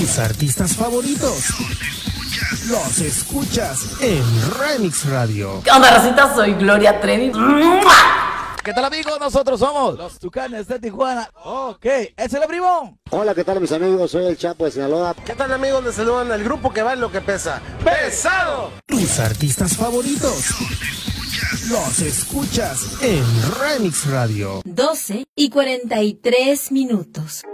Tus artistas favoritos los escuchas en Remix Radio. ¿Qué onda, racita? Soy Gloria Trevi. ¿Qué tal, amigos? Nosotros somos los Tucanes de Tijuana. Ok, ¡es el primo! Hola, ¿qué tal, mis amigos? Soy el Chapo de Sinaloa. ¿Qué tal, amigos? Les saludan el grupo que vale lo que pesa. ¡Pesado! Tus artistas favoritos los escuchas en Remix Radio. 12:43.